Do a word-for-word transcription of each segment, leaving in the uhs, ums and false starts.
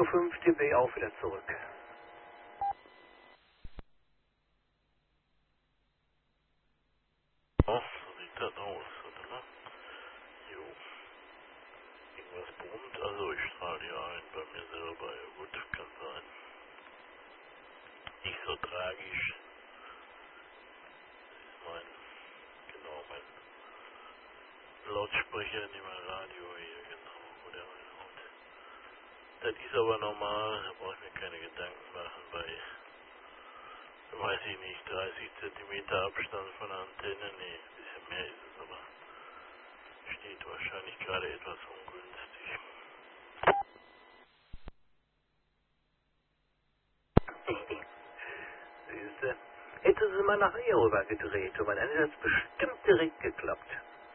Radio fünf D B auch wieder zurück. Oh, so sieht das aus, warte mal. Jo, irgendwas brummt. Also ich strahle hier ein bei mir selber. Ja gut, kann sein. Nicht so tragisch. Das ist mein, genau, mein Lautsprecher, nicht mein Radio hier, genau, wo der reinhaut. Das ist aber normal, da brauche ich mir keine Gedanken machen bei, weiß ich nicht, dreißig Zentimeter Abstand von der Antenne. Nee, ein bisschen mehr ist es, aber steht wahrscheinlich gerade etwas ungünstig. Siehste, hätte sie mal nach ihr rüber gedreht, aber dann hätte das bestimmt direkt geklappt.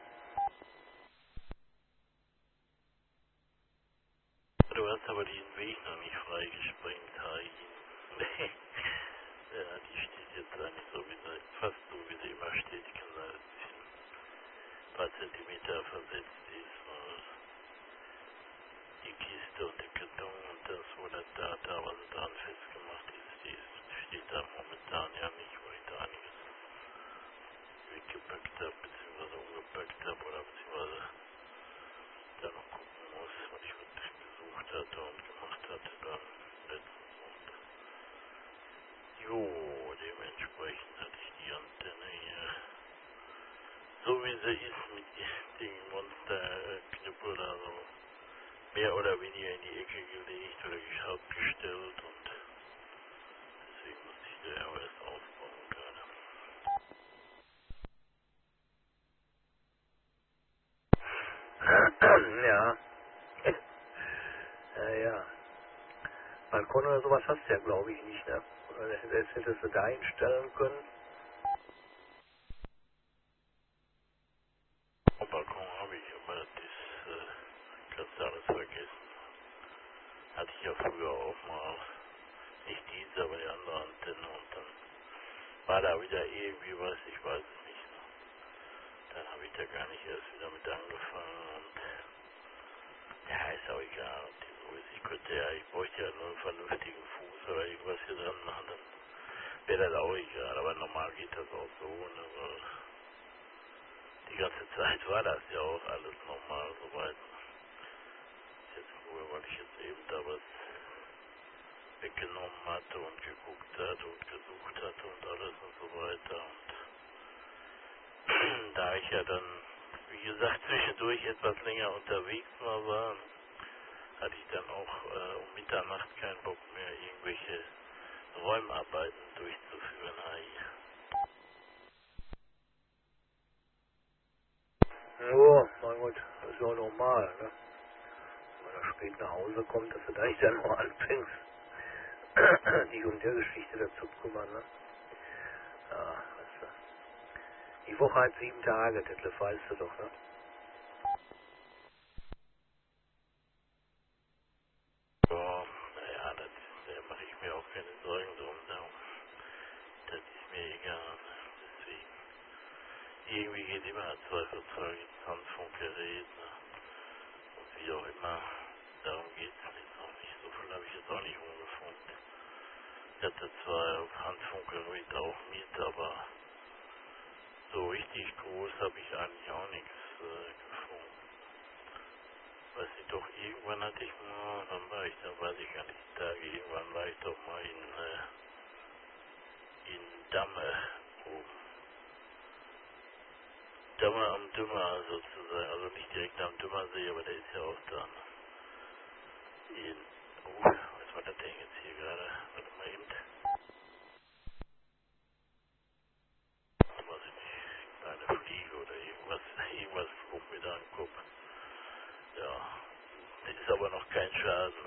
Du hast aber diesen Weg noch nicht freigesprengt, Hain. Nee. Ja, die steht jetzt eigentlich so wie sie, fast so wie sie immer steht. Die kann da ein bisschen, ein paar Zentimeter versetzt ist, weil die Kiste und der Karton und das, wo das da, da was dran festgemacht ist, die ist, steht da momentan ja nicht, weil ich da einiges weggepackt habe, beziehungsweise umgepackt habe oder beziehungsweise da noch gucken muss, was ich mit gesucht hatte und gemacht hatte dann letztens. Und jo, dementsprechend hatte ich die Antenne hier, so wie sie ist, mit dem Monsterknüppel da so mehr oder weniger in die Ecke gelegt oder geschaut gestellt und deswegen muss ich da ja erst aufbauen gerade. Ja. Ja, ja. Balkon oder sowas hast du ja, glaube ich, nicht, ne? Oder das hättest du da einstellen können. Am Balkon habe ich, aber das ist, äh, kannst du alles vergessen. Hatte ich ja früher auch mal, nicht diese, aber die andere Antenne und dann war da wieder irgendwie was, ich weiß es nicht. Dann habe ich da gar nicht erst wieder mit angefangen und ja, ist auch egal, ob die so ist. Ich könnte ja, ich bräuchte ja nur einen vernünftigen Fuß oder irgendwas hier dran machen, dann wäre das auch egal. Aber normal geht das auch so, ne, weil die ganze Zeit war das ja auch alles normal soweit. Jetzt nur, weil ich jetzt eben da was weggenommen hatte und geguckt hatte und gesucht hatte und alles und so weiter. Und da ich ja dann, wie gesagt, zwischendurch etwas länger unterwegs mal war, hatte ich dann auch äh, um Mitternacht keinen Bock mehr, irgendwelche Räumarbeiten durchzuführen. Ja, mein Gott, das ist ja normal, ne? Wenn man da spät nach Hause kommt, dass du da nicht dann noch anfängst, dich um der Geschichte dazu zu kümmern, ne? Ja, weißt du. Die Woche hat sieben Tage, das weißt du doch, ne? Ja, naja, das da mache ich mir auch keine Sorgen drum. Darum, das ist mir egal. Deswegen, irgendwie geht immer ein Zweifelsfall ins Handfunkgerät, ne? Und wie auch immer, darum geht es jetzt auch nicht. So viel habe ich jetzt auch nicht umgefunkt. Ich hatte zwar auf Handfunkgerät auch mit, aber so richtig groß habe ich eigentlich auch nichts äh, gefunden. Weiß ich doch, irgendwann hatte ich mal, wann war ich da, weiß ich gar nicht, die Tage, irgendwann war ich doch mal in, äh, in Damme oben. Damme am Dümmer sozusagen, also nicht direkt am Dümmersee, aber der ist ja auch da. In, oh, was war das denn jetzt hier gerade? Warte mal eben. Weiß ich nicht, kleine Fliege oder irgendwas, irgendwas flog mir da an den Kopf. Ja, das ist aber noch kein Schaden.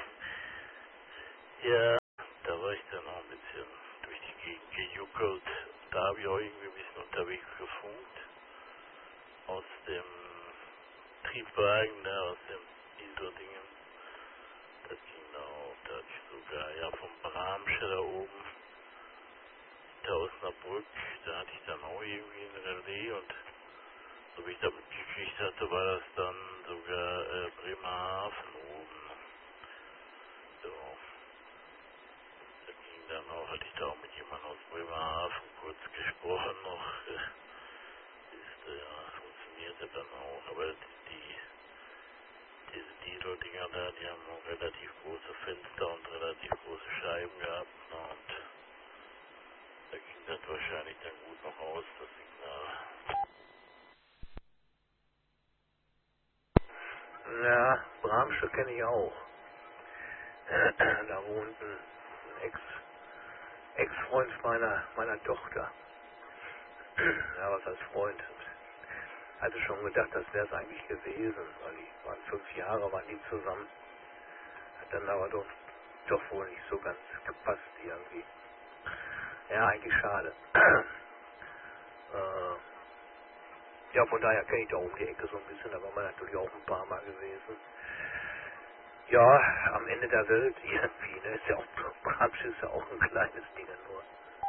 Ja, da war ich dann auch ein bisschen durch die Gegend gejuckelt. Da habe ich auch irgendwie ein bisschen unterwegs gefunkt. Aus dem Triebwagen, da aus dem Isodingen. Das ging da auch. Da hatte ich sogar, ja, vom Bramsche da oben, hinter Osnabrück, da hatte ich dann auch irgendwie ein Relais und so wie ich da mitgekriegt hatte, war das dann sogar äh, Bremerhaven oben. hatte ich da auch mit jemandem aus Bremerhaven kurz gesprochen noch. Äh, ist, äh, ja, funktionierte dann auch, aber die, diese Dilo-Dinger da, die haben auch relativ große Fenster und relativ große Scheiben gehabt, ne, und da ging das wahrscheinlich dann gut noch aus, das Signal. Ja, Bramsche kenne ich auch. Da wohnt ein Ex, Ex-Freund meiner, meiner Tochter. Ja, was als Freund. Hatte schon gedacht, das wäre es eigentlich gewesen, weil die waren fünf Jahre, waren die zusammen. Hat dann aber doch, doch wohl nicht so ganz gepasst irgendwie. Ja, eigentlich schade. äh, ja, von daher kenne ich da um die Ecke so ein bisschen, da war man natürlich auch ein paar Mal gewesen. Ja, am Ende der Welt irgendwie, ne, ist ja auch, Bramsch ist ja auch ein kleines Ding nur.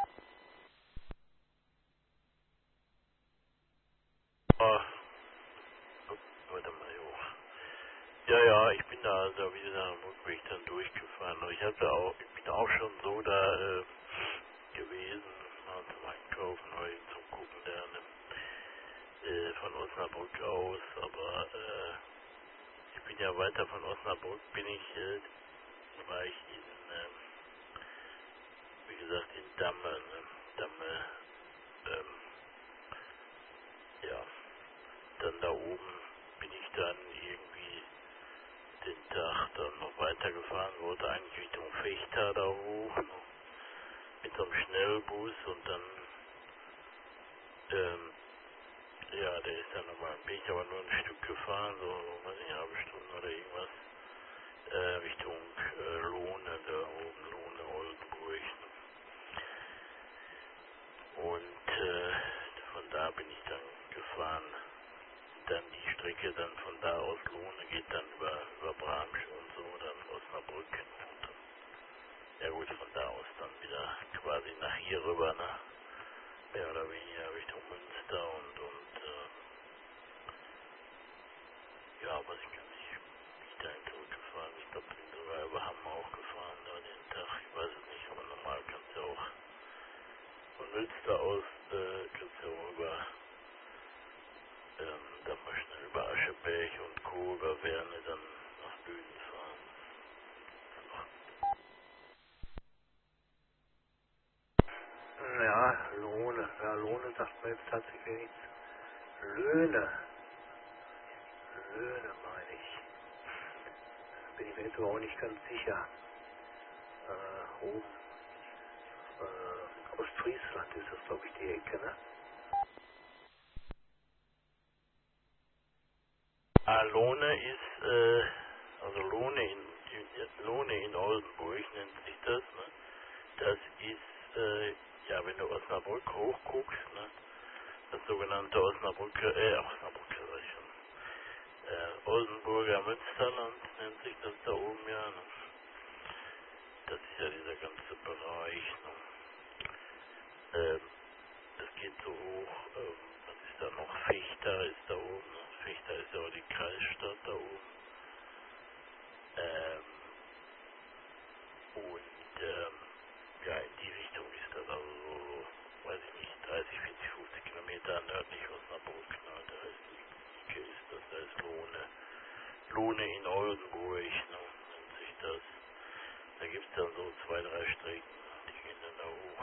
Ah, warte mal, jo. Ja, ja, ich bin da also wieder am Rückweg dann durchgefahren. Und ich hatte auch, ich bin auch schon so da äh, gewesen, mal zum Einkaufen, heute zum Gucken da, ne, äh, von Osnabrück aus, aber äh, ich bin ja weiter von Osnabrück, bin ich, äh, war ich in, äh, wie gesagt, in Damme, ne, Damme, ähm, ja, dann da oben bin ich dann irgendwie den Tag dann noch weitergefahren, wollte eigentlich Richtung Vechta da hoch, ne, mit so einem Schnellbus und dann, ähm, ja, der ist dann nochmal, bin ich aber nur ein Stück gefahren, so, weiß nicht, eine halbe Stunde oder irgendwas, äh, Richtung äh, Lohne, da oben, Lohne, Oldenburg. Und äh, von da bin ich dann gefahren. Dann die Strecke dann von da aus Lohne geht dann über, über Bramsch und so, dann Osnabrück. Und dann, ja gut, von da aus dann wieder quasi nach hier rüber, ne? Mehr oder weniger Richtung Münster und, und äh, ja, weiß ich gar nicht, wie ich dahin zurückgefahren. Ich glaube, bin sogar über Hamm auch gefahren, da den Tag, ich weiß es nicht, aber normal kannst du auch von Münster aus, äh, kannst du auch über, ähm, dann mal schnell über Ascheberg und Co., über Werne dann nach Lünen fahren. Ja, Lohne, ja, Lohne sagt mir jetzt tatsächlich nichts. Löhne, Löhne meine ich. Bin ich mir jetzt aber auch nicht ganz sicher. Äh, oben, äh, Ostfriesland ist das, glaube ich, die Ecke, ne? Ah, Lohne ist, äh, also Lohne in, in, Lohne in Oldenburg nennt sich das, ne? Das ist, äh, ja, wenn du Osnabrück hochguckst, ne? Das sogenannte Osnabrücker, äh, Osnabrücker, sag ich schon, äh, Oldenburger Münsterland nennt sich das da oben, ja, ne? Das ist ja dieser ganze Bereich, ne? Ähm, das geht so hoch, ähm, was ist da noch? Vechta ist da oben, ne? Vechta ist ja auch die Kreisstadt da oben. Ähm, und, ähm, ja, in die Richtung ist das also so, weiß ich nicht, dreißig, vierzig, fünfzig Kilometer nördlich Osnabrück, ne? Da ist die Ecke, ist das, da ist Lohne. Lohne in Oldenburg, ne? Nennt sich das. Da gibt es dann so zwei, drei Strecken, die gehen dann da hoch.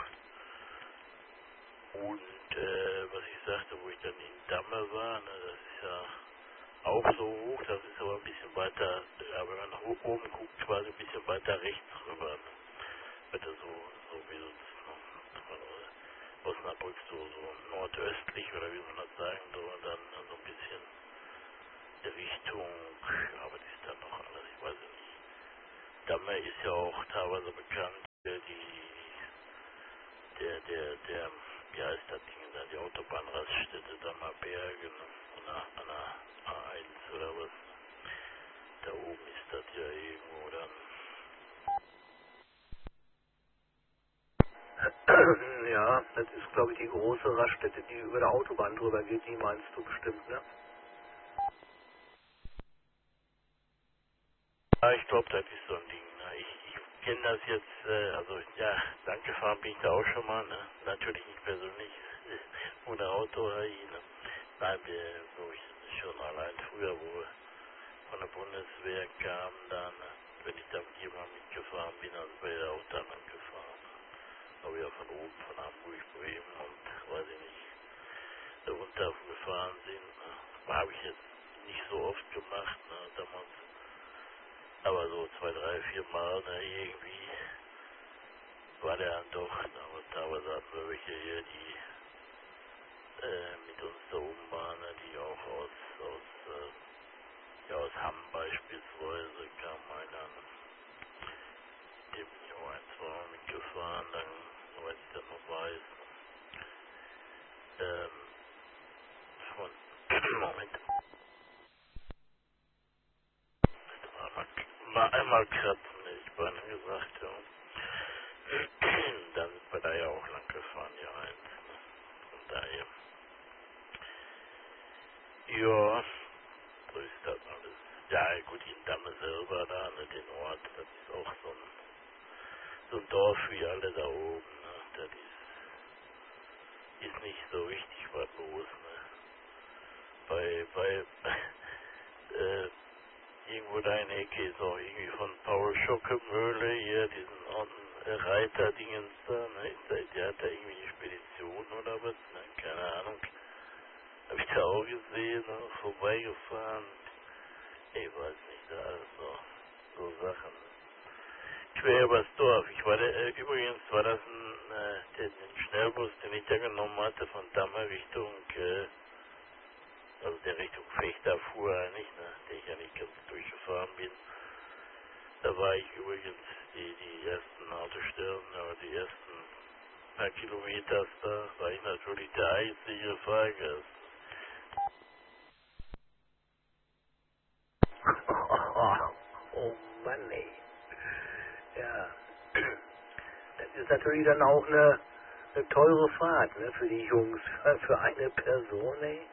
Und äh, was ich sagte, wo ich dann in Damme war, ne, das ist ja auch so hoch, das ist aber ein bisschen weiter, ja, wenn man nach oben guckt, quasi ein bisschen weiter rechts rüber. Ne? Weiter so, so wie so von Osnabrück, so, so nordöstlich, oder wie soll man das sagen, so, und dann so ein bisschen Richtung, ja, aber die ist dann noch alles, ich weiß es nicht. Damme ist ja auch teilweise bekannt, äh, die Der, der, der, wie heißt das Ding da, die Autobahnraststätte da mal Bergen, an der, an der A eins oder was. Da oben ist das ja irgendwo dann. Ja, das ist, glaube ich, die große Raststätte, die über der Autobahn drüber geht, die meinst du bestimmt, ne? Ja, ich glaube, das ist so ein Ding. Ne? Ich, ich, kenne das jetzt, äh, also ja, lang gefahren bin ich da auch schon mal, ne? Natürlich nicht persönlich, äh, ohne Auto, ne? Nein, wir, wo ich schon allein früher, wo wir von der Bundeswehr kam, dann, ne? Wenn ich da mit jemandem mitgefahren bin, also bin ich auch da lang gefahren. Ne? Aber ja von oben, von Hamburg, Bremen und, weiß ich nicht, da runtergefahren sind, ne? Habe ich jetzt nicht so oft gemacht, ne? Damals, aber so zwei, drei, vier Mal, ne? Irgendwie war der dann doch, aber teilweise hatten wir welche hier, die äh, mit uns da oben waren, ne, die auch aus, aus, äh, ja, aus Hamm beispielsweise kam einer, dem bin ich auch ein, zwei Mal mitgefahren, dann, soweit ich das noch weiß, ähm, von, Moment, einmal, mal einmal kratzen, hätte ich beinahe gesagt, ja. Dann sind wir da ja auch lang gefahren, ja, eins, ne, von daher, ja, so ist das alles. Ja, gut, in Damme selber da, ne, den Ort, das ist auch so ein, so ein Dorf wie alle da oben, ne, das ist, ist nicht so richtig was los, ne. Bei, bei, äh, irgendwo da in der Ecke ist auch irgendwie von Paul Schockemöhle hier, diesen äh, Reiter-Dingens da, ne, der, der hat da irgendwie eine Spedition oder was, ne, keine Ahnung. Hab ich da auch gesehen, ne, vorbeigefahren. Ich weiß nicht, da so, so Sachen. Quer übers Dorf. Ich war der, äh, übrigens war das ein, äh, den, den Schnellbus, den ich da genommen hatte, von Damme Richtung, äh, also der Richtung Fechter fuhr er nicht, ne, der ich ja nicht ganz durchgefahren bin. Da war ich übrigens die, die ersten Autostellen, aber die ersten paar Kilometer da war ich natürlich der einzige Fahrgast. Oh Mann, ey. Ja. Das ist natürlich dann auch eine, eine teure Fahrt, ne, für die Jungs. Für eine Person, ey.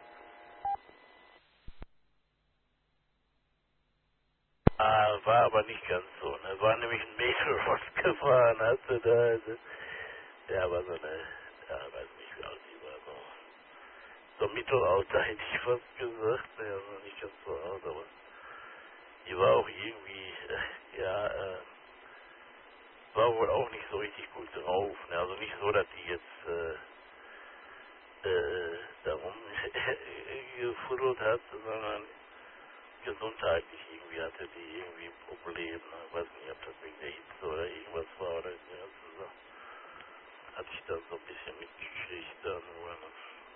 Ah, war aber nicht ganz so, ne, war nämlich ein Mädel gefahren, hatte da, ne? Der war so eine, ja, weiß nicht wie alt die war, so, so Mittelalter hätte ich fast gesagt, ne, also nicht ganz so alt, aber die war auch irgendwie, äh, ja, äh, war wohl auch nicht so richtig gut drauf, ne, also nicht so, dass die jetzt, äh, äh, darum gefuddelt hat, sondern gesundheitlich irgendwie hatte die irgendwie Probleme, ich weiß nicht, ob das wegen der Hitze oder irgendwas war oder die ganzen Sachen. Hatte ich dann so ein bisschen mitgekriegt dann nur. Ne?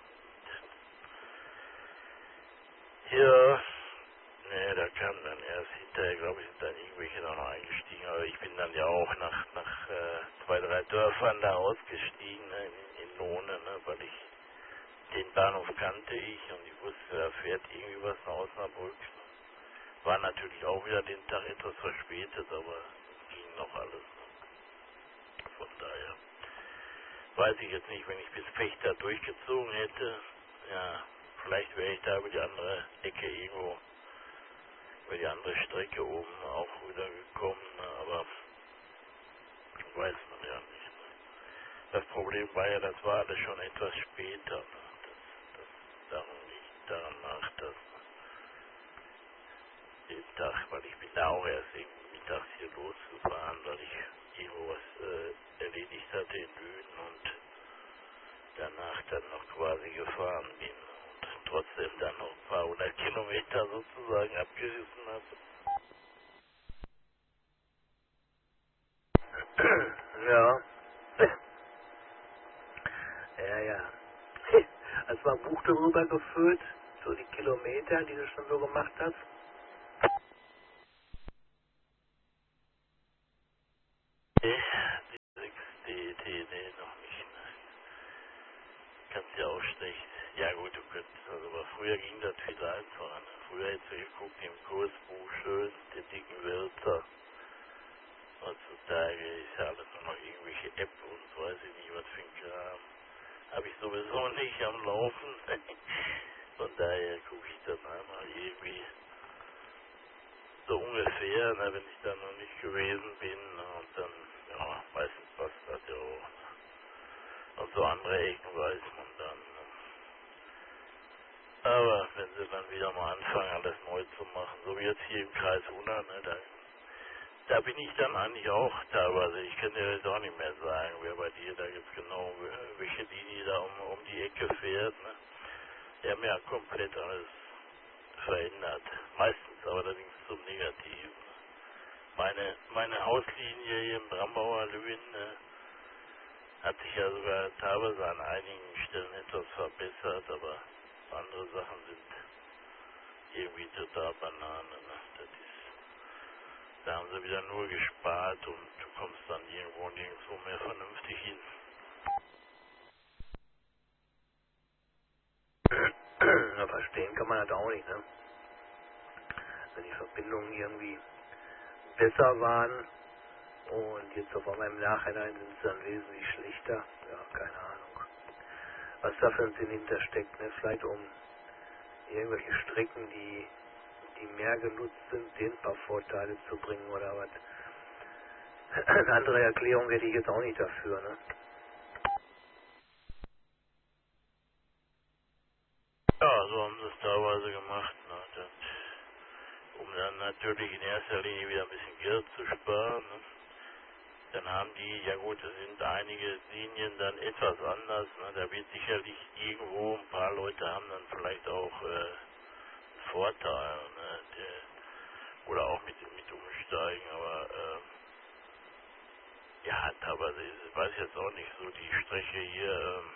Ja, ne, da kam dann erst hinterher, glaube ich, sind dann irgendwelche noch eingestiegen, aber ich bin dann ja auch nach, nach äh, zwei, drei Dörfern da ausgestiegen, ne, in, in Lohne, ne, weil ich den Bahnhof kannte ich und ich wusste, da fährt irgendwie was nach Osnabrück. War natürlich auch wieder den Tag etwas verspätet, aber ging noch alles. Ne? Von daher weiß ich jetzt nicht, wenn ich bis Fechter durchgezogen hätte, ja, vielleicht wäre ich da über die andere Ecke irgendwo, über die andere Strecke oben auch wieder gekommen, ne? Aber weiß man ja nicht. Ne? Das Problem war ja, das war alles schon etwas später. Ne? Das, das, darum nicht, daran lag das. Ne? Den Tag, weil ich bin da auch erst irgendwie mittags hier losgefahren, weil ich irgendwo was äh, erledigt hatte in Lünen und danach dann noch quasi gefahren bin und trotzdem dann noch ein paar hundert Kilometer sozusagen abgerissen habe. Ja. Ja, ja. Hast du mal ein Buch darüber geführt? So die Kilometer, die du schon so gemacht hast? Nee, die sechs D T, nee, noch nicht. Ne? Kannst ja auch schlecht. Ja gut, du könntest, also aber früher ging das viel einfacher. Ne? Früher hättest du geguckt im Kursbuch schön, die dicken Wörter. Heutzutage ist ja alles nur noch irgendwelche App und weiß ich nicht, was für ein Kram. Habe ich sowieso nicht am Laufen. Von daher gucke ich dann einmal irgendwie so ungefähr, ne, wenn ich da noch nicht gewesen bin. Ne, und dann, ja, meistens passt das ja auch. Und so andere Ecken weiß man dann. Ne. Aber wenn sie dann wieder mal anfangen, alles neu zu machen, so wie jetzt hier im Kreis Unna, ne, da, da bin ich dann eigentlich auch teilweise, ich kann dir jetzt auch nicht mehr sagen, wer bei dir, da gibt es genau, welche Linie da um, um die Ecke fährt. Ne. Die haben ja komplett alles verändert. Meistens aber allerdings zum Negativen. Meine, meine Hauslinie hier im Brambauer Lüin ne, hat sich ja sogar teilweise an einigen Stellen etwas verbessert, aber andere Sachen sind irgendwie total Banane. Ne? Das ist, da haben sie wieder nur gespart und du kommst dann irgendwo nirgendwo mehr vernünftig hin. Ja, verstehen kann man das auch nicht, ne? Wenn die Verbindungen irgendwie besser waren und jetzt auf einmal im Nachhinein sind sie dann wesentlich schlechter. Ja, keine Ahnung. Was da für ein Sinn hintersteckt, ne? Vielleicht um irgendwelche Strecken, die, die mehr genutzt sind, denen ein paar Vorteile zu bringen oder was. Eine andere Erklärung hätte ich jetzt auch nicht dafür, ne? Ja, so haben sie es teilweise gemacht. Ne? Das, um dann natürlich in erster Linie wieder ein bisschen Geld zu sparen. Ne? Dann haben die, ja gut, es sind einige Linien dann etwas anders. Ne? Da wird sicherlich irgendwo, ein paar Leute haben dann vielleicht auch äh, einen Vorteil. Ne? Der, oder auch mit, mit umsteigen, aber äh, ja, teilweise ist es, weiß ich jetzt auch nicht so, die Strecke hier, ähm,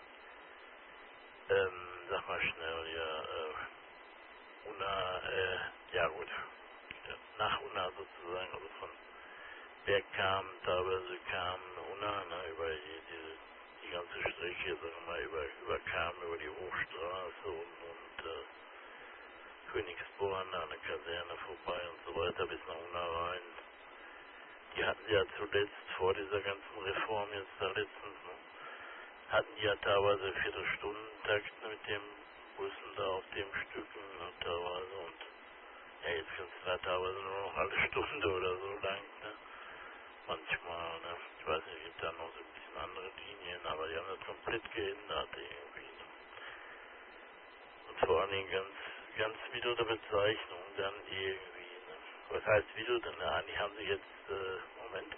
ähm, sag mal schnell, ja, äh, Unna, äh, ja gut, nach Unna sozusagen, also von Berg kam, teilweise kam Unna, ne, über die, diese, die ganze Strecke, sagen wir mal, über, über kam, über die Hochstraße und, und äh, Königsborn an der Kaserne vorbei und so weiter bis nach Unna rein. Die hatten ja zuletzt vor dieser ganzen Reform jetzt da letztens, ne, hatten die ja teilweise Viertelstundentakt mit dem Bussen da auf dem Stücken ne, teilweise und ja, jetzt sind es da teilweise nur noch eine Stunde oder so lang, ne? Manchmal, ne? Ich weiß nicht, es gibt da noch so ein bisschen andere Linien, aber die haben das komplett geändert irgendwie. Ne? Und vor allen Dingen ganz, ganz widere Bezeichnung dann irgendwie, ne? Was heißt widere? Na, die haben sie jetzt, äh, Moment.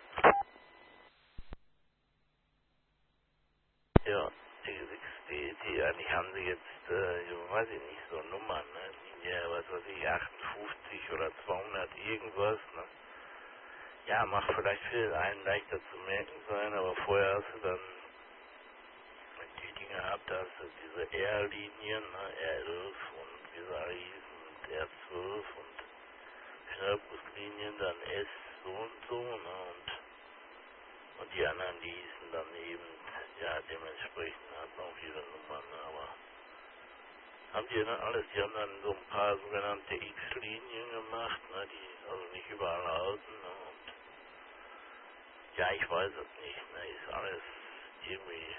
Ja, die, die, die, eigentlich haben sie jetzt, äh, ich weiß ich nicht, so Nummern, ne? Linie, was weiß ich, achtundfünfzig oder zweihundert irgendwas, ne? Ja, mag vielleicht für einen leichter zu merken sein, aber vorher hast du dann die Dinge gehabt, da hast du diese R-Linien, ne, R elf und wie sie alle hießen, und R zwölf und Schnellbuslinien, dann S so und so, ne, und, und die anderen, die hießen dann eben, ja, dementsprechend hatten auch ihre Nummern, ne, aber haben die dann alles, die haben dann so ein paar sogenannte X-Linien gemacht, ne, die also nicht überall halten, ne, und ja, ich weiß es nicht, ne, ist alles irgendwie,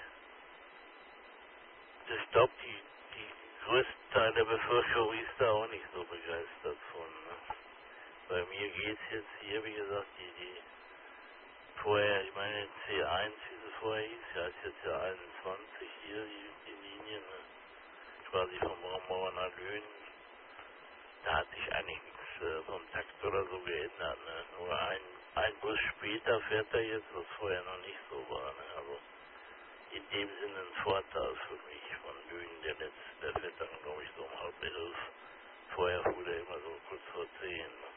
ich glaube, die, die größte Teil der Bevölkerung ist da auch nicht so begeistert von, ne. Bei mir geht's jetzt hier, wie gesagt, die, die vorher, ich meine C eins, wie sie vorher hieß, ja, ist jetzt ja einundzwanzig hier, die, die Linie, ne, quasi vom Brambauer nach Lünen, da hat sich eigentlich nichts äh, vom Takt oder so geändert, ne, nur ein, ein Bus später fährt er jetzt, was vorher noch nicht so war, ne, also in dem Sinne ein Vorteil für mich von Lünen, der letzte, der fährt dann, glaube ich, so um halb elf, vorher fuhr der immer so kurz vor zehn, ne.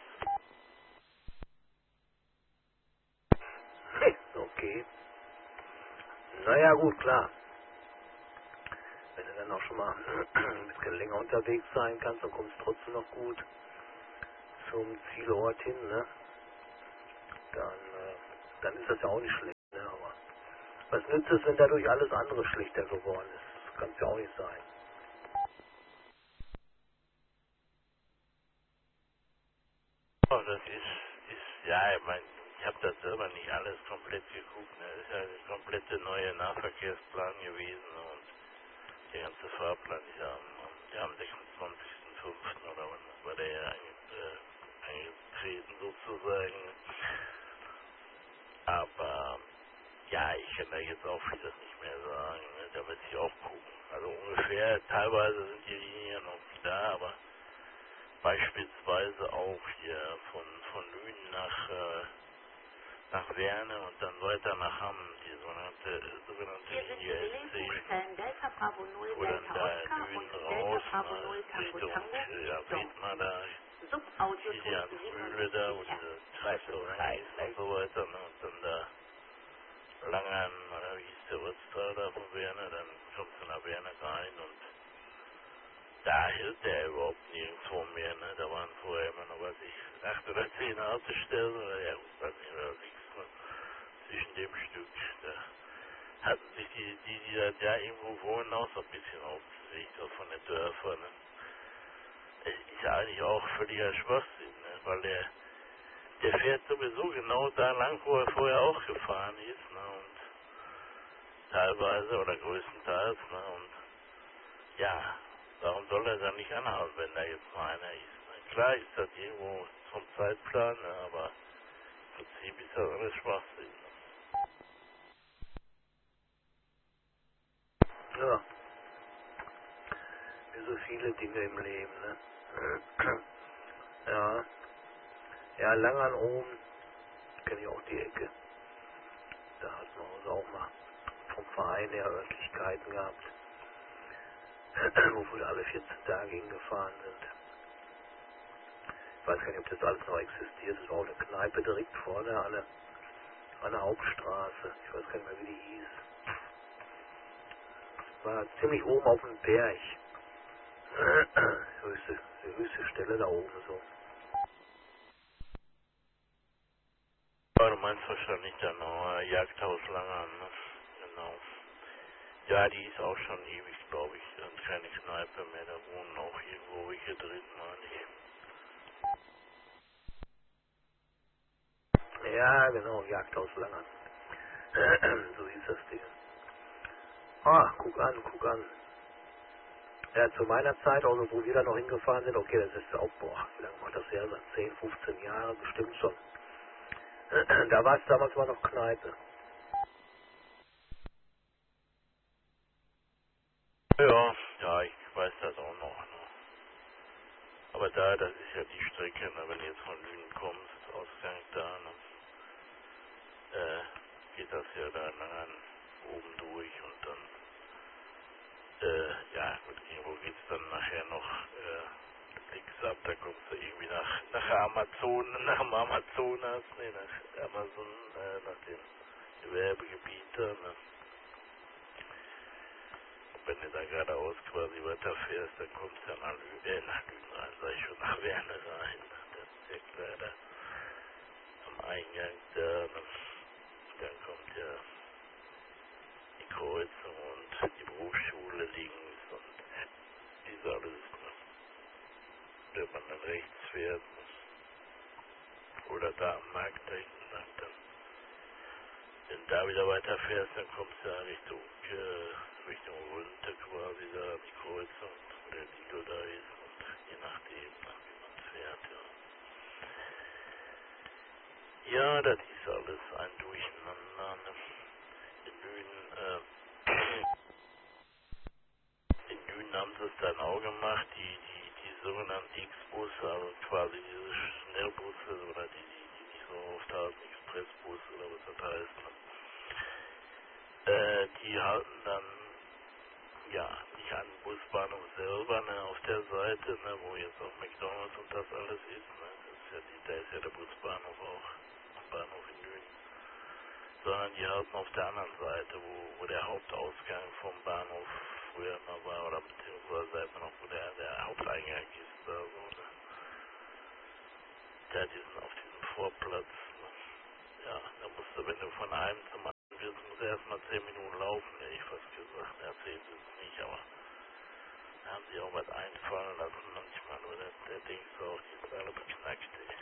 Okay. Naja, gut, klar. Wenn du dann auch schon mal ein bisschen länger unterwegs sein kannst, dann kommst du trotzdem noch gut zum Zielort hin, ne? Dann, äh, dann ist das ja auch nicht schlecht, ne? Aber was nützt es, wenn dadurch alles andere schlechter geworden ist? Das kann es ja auch nicht sein. Oh, das ist, ist, ja, ich meine, ich habe das selber nicht alles komplett geguckt, ne? Das ist ja ein komplette neue Nahverkehrsplan gewesen, ne? Und der ganze Fahrplan ist ja am, am, ja, am sechsundzwanzigsten fünften oder wann war der ja einge, äh, auftreten sozusagen. Aber ja, ich kann da jetzt auch vieles nicht mehr sagen, ne? Da muss ich auch gucken. Also ungefähr, teilweise sind die Linien noch da, aber beispielsweise auch hier von, von Lünen nach, äh, nach Werne und dann weiter nach Hamm, die sogenannte, sogenannte Linie S zehn, wo dann da Lünen raus, nach Richtung, ja, Wiedmer da, Kilians Mühle da, wo diese Restaurant ist und so weiter, ne? Und dann da Langern, oder wie hieß der Ortsteil da von Werne, dann kommst du nach Werne rein und da hält der überhaupt nirgendwo mehr, ne? Da waren vorher immer noch, was ich, acht oder zehn Haltestellen, oder ja, weiß nicht, oder sechs, ne? Zwischen dem Stück, da hatten sich die, die, die da ja irgendwo wohnen, auch so ein bisschen aufgeregt, auch von den Dörfern, ne? Es ist ja eigentlich auch völliger Schwachsinn, ne? Weil der, der fährt sowieso genau da lang, wo er vorher auch gefahren ist, ne? Und teilweise oder größtenteils, ne? Und ja, warum soll er dann nicht anhalten, wenn da jetzt mal einer ist? Ne? Klar ist das irgendwo zum Zeitplan, ne? Aber im Prinzip ist das alles Schwachsinn. Ja, ja, wie so viele Dinge im Leben, ne? Ja, ja, Langern oben, kenne ich auch die Ecke. Da hat man uns auch mal vom Verein her Örtlichkeiten gehabt, wo wir alle vierzehn Tage hingefahren sind. Ich weiß gar nicht, ob das alles noch existiert. Es war auch eine Kneipe direkt vorne an der, an der Hauptstraße. Ich weiß gar nicht mehr, wie die hieß. Es war ziemlich oben auf dem Berg. Die höchste, die höchste Stelle da oben so. Ja, du meinst wahrscheinlich dann noch äh, Jagdhaus Langern, ne? Genau. Ja, die ist auch schon ewig, glaube ich, dann keine Kneipe mehr, da wohnen auch irgendwo welche drin, meine ich. Ja, genau, Jagdhaus Langern. So hieß das Ding. Ah, guck an, guck an. Ja, zu meiner Zeit, also wo wir da noch hingefahren sind, okay, das ist auch, boah, wie lange macht das her? Seit zehn, fünfzehn Jahren bestimmt schon. Da war es damals mal noch Kneipe. Ja, ja, ich weiß das auch noch, ne? Aber da, das ist ja die Strecke, ne, wenn du jetzt von Lünen kommst, Ausgang da, ne, äh, geht das ja da an oben durch und dann, äh, ja, gut, irgendwo geht's dann nachher noch, äh, links ab, da kommst du irgendwie nach, nach Amazon, nach dem Amazonas, ne, nach Amazon, äh, nach dem Gewerbegebiet da, ne. Und wenn du da geradeaus quasi weiterfährst, dann kommst du ja nach Lünen, äh, nach Lünen rein, sag ich schon, nach Werne rein, ne, das ist ja klar, da am Eingang da, ne. Dann kommt ja die Kreuzung und die Berufsschule links und dies alles, ne? Wenn man dann rechts fährt, ne? Oder da am Markt da hinten lang, dann, wenn du da wieder weiterfährst, dann kommst du ja Richtung, äh, Richtung runter quasi da, die Kreuzung, wo der Lidl da ist und je nachdem, ne, wie man fährt, ja. Ja, das ist alles ein Durcheinander, ne? In Lünen, äh, in Lünen haben sie es dann auch gemacht, die, die, die sogenannten X-Busse, also quasi diese Schnellbusse oder die, die, die nicht so oft haben, Expressbus oder was das heißt. Ne? Äh, die halten dann, ja, nicht an den Busbahnhof selber, ne, auf der Seite, ne, wo jetzt auch McDonalds und das alles ist, ne, das ist ja die, da ist ja der Busbahnhof auch, am Bahnhof in Lünen. Sondern die halten auf der anderen Seite, wo, wo der Hauptausgang vom Bahnhof früher immer war, oder beziehungsweise immer noch, wo der, der Haupteingang ist, da so, ne. Da diesen, auf diesem Vorplatz, ne. Ja, da musst du, wenn du von einem zum anderen willst, musst du erstmal zehn Minuten laufen, hätte ich fast gesagt. Ja, zehn sind es nicht, aber da haben sie auch was einfallen lassen manchmal, nur der, der Ding ist auch, die ist alle beknackt, ey.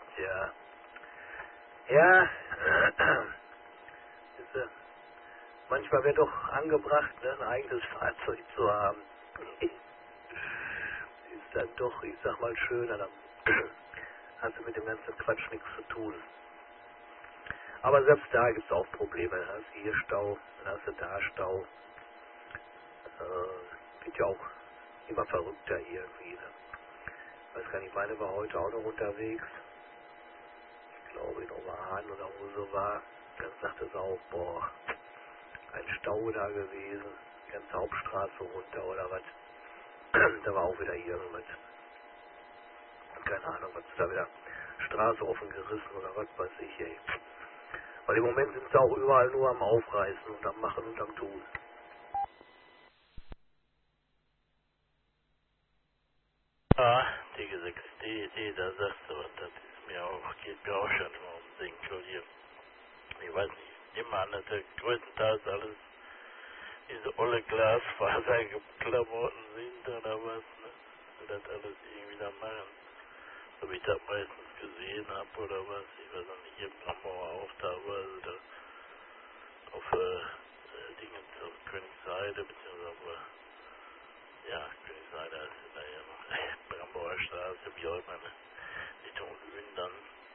Ja. Ja. Siehste, manchmal wäre doch angebracht, ne, ein eigenes Fahrzeug zu haben. Ist dann doch, ich sag mal, schöner, dann hast du mit dem ganzen Quatsch nichts zu tun. Aber selbst da gibt es auch Probleme. Dann hast du hier Stau, dann hast du da Stau. Äh, wird ja auch immer verrückter irgendwie. Ne? Ich weiß gar nicht, meine war heute auch noch unterwegs. Ich glaube in Oberhahn oder wo sie war. Dann sagte sie auch, boah, ein Stau da gewesen. Die ganze Hauptstraße runter oder was. Da war auch wieder irgendwas. Keine Ahnung, was da wieder Straße offen gerissen oder was weiß ich, ey. Weil im Moment sind sie auch überall nur am Aufreißen und am Machen und am Tun. Ah, die sechs D, D, da sagst du was, das ist mir auch, geht mir auch schon immer um Senkel hier. Ich weiß nicht, ich nehme an, dass der größtenteils alles diese olle Glasfaserklamotten sind oder was, ne? Und das alles irgendwie da machen. So wie ich das meistens gesehen habe oder was, ich weiß auch nicht, hier in Bramauer auch teilweise, da auf äh, äh, Dingen zur Königsheide, beziehungsweise auf, äh, ja, Königsheide ist da ja noch, äh, Bramauer Straße, wie auch immer, ne? Richtung Lünen dann,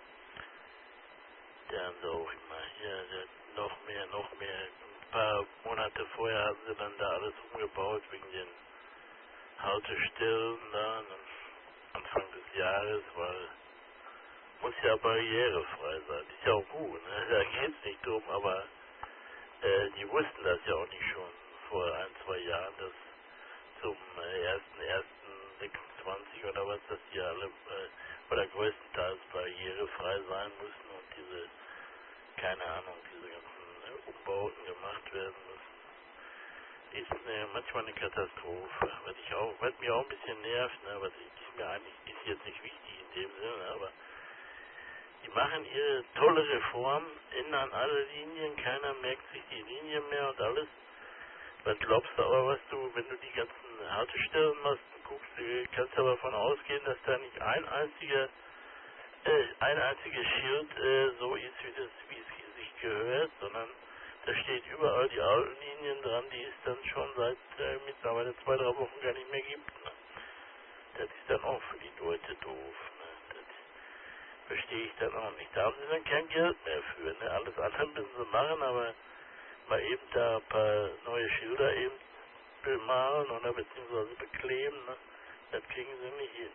da haben sie auch immer hier, der, noch mehr, noch mehr, ein paar Monate vorher haben sie dann da alles umgebaut wegen den Haltestellen da, ne? Anfang des Jahres, weil muss ja barrierefrei sein, ist ja auch gut, ne? Da geht's nicht drum, aber äh, die wussten das ja auch nicht schon vor ein, zwei Jahren, dass zum äh, ersten ersten sechsundzwanzig oder was, dass die alle äh, oder größtenteils barrierefrei sein müssen und diese, keine Ahnung, diese ganzen äh, Umbauten gemacht werden müssen. Ist eine, manchmal eine Katastrophe, was ich auch, was mir auch ein bisschen nervt, ne, was ich, ist mir eigentlich, ist jetzt nicht wichtig in dem Sinne, aber die machen ihre tolle Reform, ändern alle Linien, keiner merkt sich die Linie mehr und alles. Was glaubst du aber, was du, wenn du die ganzen Haltestellen machst, guckst, du kannst aber davon ausgehen, dass da nicht ein einziger, äh, ein einziges Schild äh, so ist, wie das, wie es sich gehört, sondern da steht überall die alten Linien dran, die es dann schon seit äh, mittlerweile zwei, drei Wochen gar nicht mehr gibt. Ne? Das ist dann auch für die Leute doof. Ne? Das verstehe ich dann auch nicht. Da haben sie dann kein Geld mehr für. Ne? Alles andere müssen sie machen, aber mal eben da ein paar neue Schilder eben bemalen oder beziehungsweise bekleben, ne? Das kriegen sie nicht hin.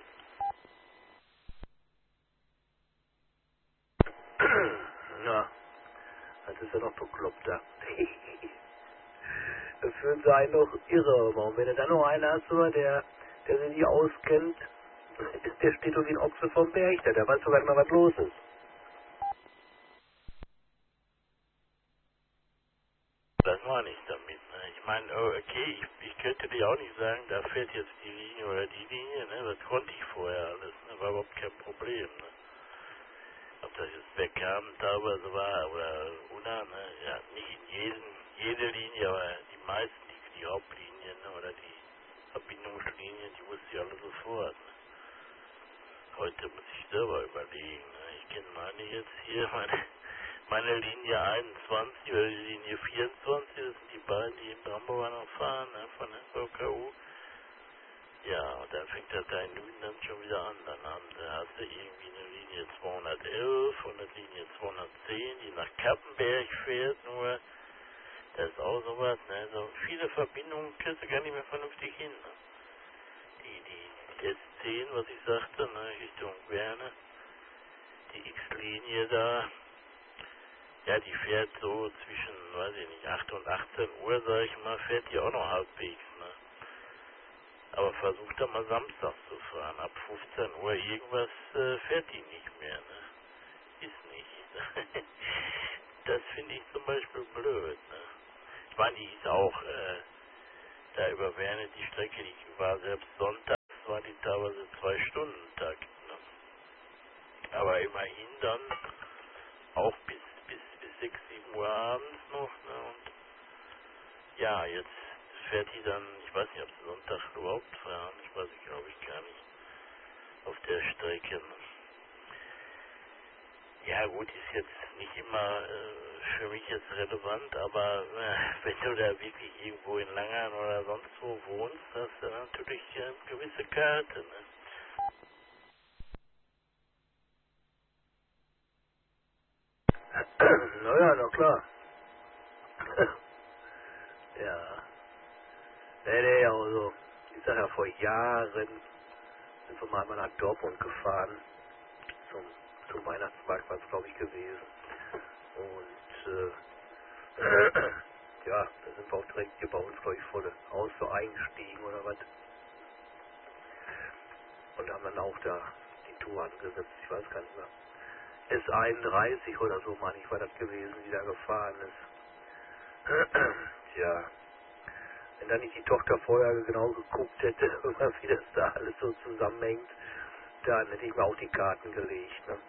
Ja, das ist ja noch bekloppter. Das fühlt sie einen noch irre. Und wenn du dann noch einen hast, so, der, der sich nicht auskennt, der steht doch wie ein Ochse vom Berg, der, der weiß sogar nicht mal, was los ist. Das meine ich damit. Ne? Ich meine, oh, okay, ich, ich könnte dir auch nicht sagen, da fährt jetzt die Linie oder die Linie, ne? Das konnte ich vorher alles, ne? War überhaupt kein Problem. Ne? Ob das jetzt Beckham teilweise war oder Una, ne? Ja, nicht in jedem, jede Linie, aber die meisten, die, die Hauptlinien, ne? Oder die Verbindungslinien, die wusste ich alle sofort. Ne? Heute muss ich selber überlegen. Ne? Ich kenne meine jetzt hier, meine, meine Linie einundzwanzig oder die Linie vierundzwanzig, das sind die beiden, die in Bramauer noch fahren, ne? Von der V K U. Ja, und dann fängt das da in Lünen dann schon wieder an. Dann haben sie, hast du irgendwie eine Linie zweihundertelf und eine Linie zweihundertzehn, die nach Kappenberg fährt, nur das ist auch sowas, ne? So viele Verbindungen kriegst du gar nicht mehr vernünftig hin. Ne? Die, die S zehn, was ich sagte, ne, Richtung Werne, die X-Linie da, ja, die fährt so zwischen, weiß ich nicht, acht und achtzehn Uhr, sag ich mal, fährt die auch noch halbwegs, ne. Aber versucht da mal samstags zu fahren, ab fünfzehn Uhr irgendwas äh, fährt die nicht mehr, ne. Ist nicht. Das finde ich zum Beispiel blöd, ne. Ich meine, die ist auch, äh, da über Werne die Strecke, die war selbst sonntags, war die teilweise zwei Stunden Takt, ne. Aber immerhin dann auch bis, bis, bis sechs, sieben Uhr abends noch, ne, und ja, jetzt fährt die dann, ich weiß nicht, ob sie Sonntag überhaupt fahren, ich weiß ich, glaube ich, gar nicht, auf der Strecke, ne. Ja gut, ist jetzt nicht immer äh, für mich jetzt relevant, aber äh, wenn du da wirklich irgendwo in Langern oder sonst wo wohnst, hast du natürlich äh, gewisse Karte, ne? Naja, na klar. Ja. Nee, nee, also, ich sag ja, vor Jahren sind wir mal einmal nach Dortmund gefahren. Zum, zum Weihnachtsmarkt war es, glaube ich, gewesen. Und, äh, ja, da sind wir auch direkt hier bei uns, glaube ich, vor dem Haus so eingestiegen oder was. Und haben dann auch da die Tour angesetzt. Ich weiß gar nicht mehr. S einunddreißig oder so, meine ich, war das gewesen, die da gefahren ist. Tja, wenn da nicht die Tochter vorher genau geguckt hätte, wie das da alles so zusammenhängt, dann hätte ich mir auch die Karten gelegt. Ne?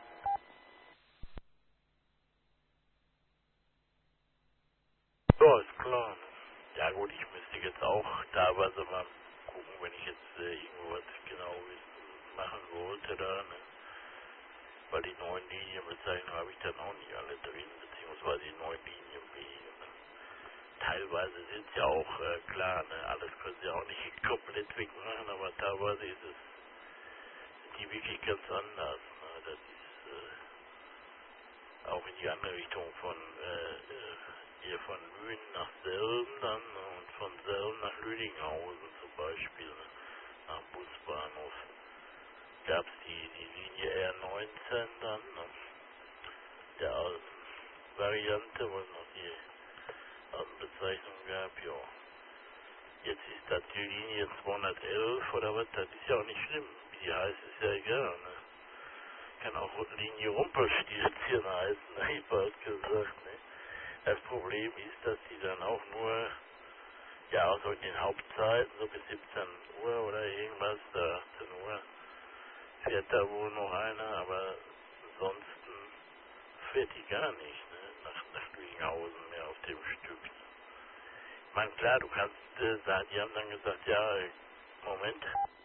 Ja, ist klar. Ne? Ja gut, ich müsste jetzt auch teilweise mal gucken, wenn ich jetzt äh, irgendwo was genau wissen, machen wollte da, ne? Weil die neuen Linienbezeichnungen habe ich dann auch nicht alle drin, beziehungsweise die neuen Linienwege. Ne? Teilweise sind ja auch, äh, klar, ne? Alles können sie auch nicht komplett wegmachen, aber teilweise ist es, sind die wirklich ganz anders. Ne? Das ist äh, auch in die andere Richtung von äh, äh, hier von Mühen nach Selm dann, ne? Und von Selm nach Lüdinghausen zum Beispiel, ne? Nach dem Busbahnhof. Gab es die, die Linie R neunzehn dann, ne? Der alten Variante, wo es noch die alten Bezeichnungen gab, ja. Jetzt ist das die Linie zweihundertelf oder was, das ist ja auch nicht schlimm. Wie die heißt, ist ja egal, ne? Kann auch Linie Rumpelstilzchen heißen, ne? Ich bald gesagt, ne? Das Problem ist, dass die dann auch nur, ja, also in den Hauptzeiten, so bis siebzehn Uhr oder irgendwas, da achtzehn Uhr, fährt da wohl noch einer, aber ansonsten fährt die gar nicht, ne? Nach, nach Lüdinghausen mehr auf dem Stück. Ich meine, klar, du kannst äh, sagen, die haben dann gesagt, ja, Moment, du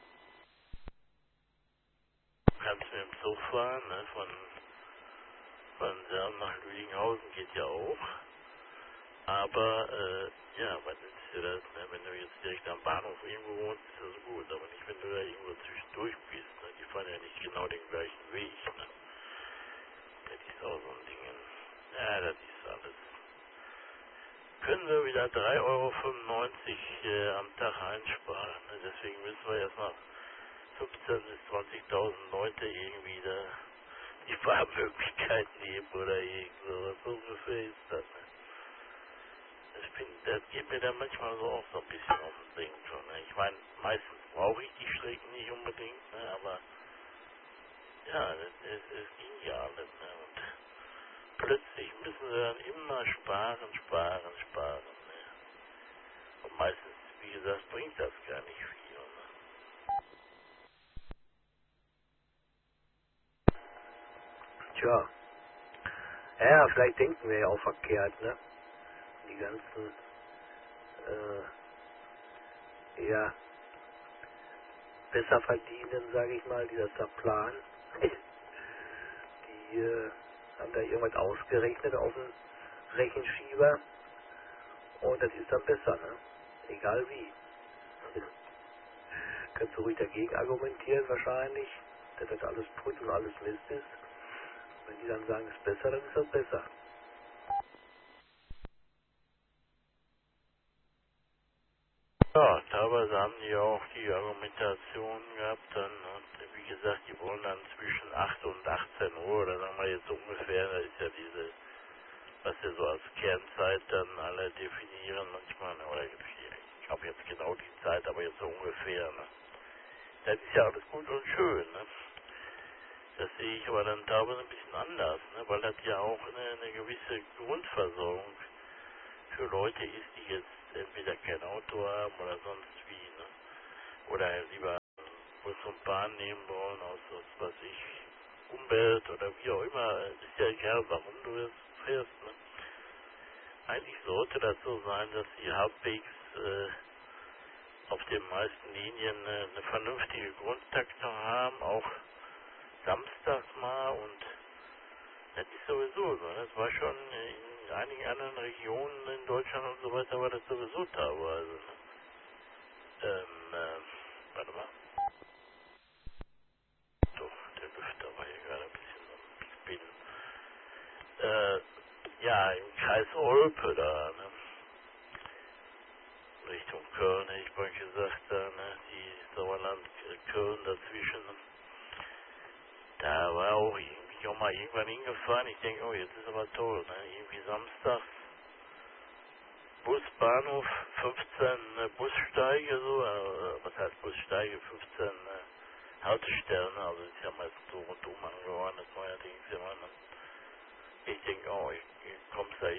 kannst mit dem Zug fahren, ne? Von, von Serm nach Lüdinghausen geht ja auch. Aber, äh, ja, was ist ja das, ne? Wenn du jetzt direkt am Bahnhof irgendwo wohnst, ist das gut, aber nicht, wenn du da irgendwo zwischendurch bist, ne? Die fahren ja nicht genau den gleichen Weg, ne? Das ist auch so ein Ding. Ja, das ist alles. Können wir wieder drei Euro fünfundneunzig äh, am Tag einsparen. Ne? Deswegen müssen wir erstmal fünfzehntausend bis zwanzigtausend Leute irgendwie da die Fahrmöglichkeit nehmen oder irgend sowas. So ungefähr ist das. Ne? Das, bin, das geht mir dann manchmal so auch so ein bisschen auf den Senken schon. Ne? Ich meine, meistens brauche ich die Strecken nicht unbedingt, ne? Aber ja, das, es, es ging ja alles. Ne? Und plötzlich müssen wir dann immer sparen, sparen, sparen. Ne? Und meistens, wie gesagt, bringt das gar nicht viel. Ne? Tja, ja, vielleicht denken wir ja auch verkehrt, ne? Die ganzen, äh, ja, besser verdienen, sage ich mal, die das da planen. Die äh, haben da irgendwas ausgerechnet auf dem Rechenschieber und das ist dann besser, ne? Egal wie. Kannst du ruhig dagegen argumentieren wahrscheinlich, dass das alles Putz und alles Mist ist. Wenn die dann sagen, es ist besser, dann ist das besser. Ja, teilweise haben die auch die Argumentation gehabt dann, und wie gesagt, die wollen dann zwischen acht und achtzehn Uhr, oder sagen wir jetzt so ungefähr, da ist ja diese, was sie so als Kernzeit dann alle definieren manchmal, ne, oder ich glaube jetzt genau die Zeit, aber jetzt so ungefähr, ne. Das ist ja alles gut und schön, ne. Das sehe ich aber dann teilweise ein bisschen anders, ne, weil das ja auch eine, eine gewisse Grundversorgung für Leute ist, die jetzt entweder kein Auto haben oder sonst wie, ne. Oder lieber Bus und Bahn nehmen wollen, aus, aus was ich, Umwelt oder wie auch immer, ist ja egal, warum du es fährst. Ne? Eigentlich sollte das so sein, dass sie halbwegs äh, auf den meisten Linien äh, eine vernünftige Grundtaktung haben, auch samstags mal und Das ist sowieso so. Das war schon in einigen anderen Regionen in Deutschland und so weiter, war das sowieso teilweise. Ne? Ähm, äh, warte mal. Doch, der Lüfter war hier gerade ein bisschen am Spinnen. Äh, ja, im Kreis Olpe da, ne? Richtung Köln, hätte ich vorhin gesagt, da, ne? Die Sauerland, äh, Köln dazwischen. Ne? Da war auch irgendwie auch mal irgendwann hingefahren. Ich denke, oh, jetzt ist aber toll, ne? Irgendwie samstags Busbahnhof, fünfzehn äh, Bussteige, so, äh, was heißt Bussteige, fünfzehn äh, Haltestellen, also ist ja meistens so rundum angeordnet, neuerdings immer. Ne? Ich denke, oh, ich, ich kommst da